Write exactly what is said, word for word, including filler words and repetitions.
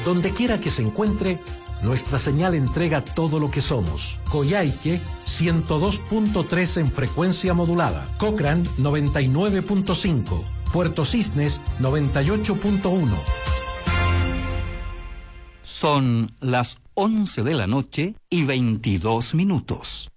Donde quiera que se encuentre, nuestra señal entrega todo lo que somos. Coyhaique, ciento dos punto tres en frecuencia modulada. Cochrane, noventa y nueve punto cinco. Puerto Cisnes, noventa y ocho punto uno. Son las once de la noche y veintidós minutos.